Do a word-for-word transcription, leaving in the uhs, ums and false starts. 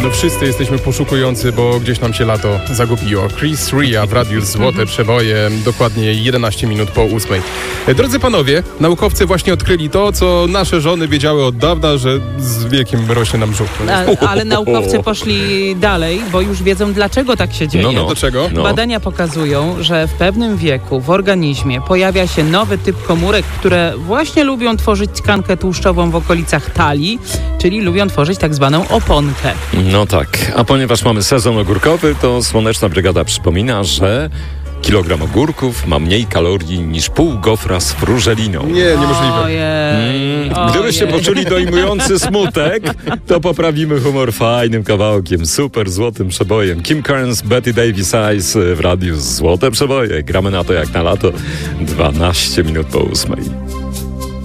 No wszyscy jesteśmy poszukujący, bo gdzieś nam się lato zagubiło. Chris Ria w Radiu Złote Przeboje, dokładnie jedenaście minut po ósmej. Drodzy panowie, naukowcy właśnie odkryli to, co nasze żony wiedziały od dawna, że z wiekiem rośnie nam brzuch. A, ale naukowcy poszli dalej, bo już wiedzą, dlaczego tak się dzieje. No, no. Dlaczego? No. Badania pokazują, że w pewnym wieku w organizmie pojawia się nowy typ komórek, które właśnie lubią tworzyć tkankę tłuszczową w okolicach talii, czyli lubią tworzyć tak zwaną oponkę. No tak, a ponieważ mamy sezon ogórkowy, to Słoneczna Brygada przypomina, że kilogram ogórków ma mniej kalorii niż pół gofra z frużeliną. Nie, niemożliwe. Ojej, Mm, gdybyście ojej. poczuli dojmujący smutek, to poprawimy humor fajnym kawałkiem, super złotym przebojem. Kim Carnes, Betty Davis Eyes w Radiu Złote Przeboje. Gramy na to jak na lato, dwanaście minut po ósmej.